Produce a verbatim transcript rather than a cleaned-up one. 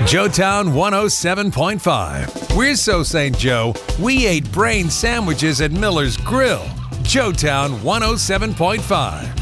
Joetown one oh seven point five. We're so Saint Joe, we ate brain sandwiches at Miller's Grill. Joetown one oh seven point five.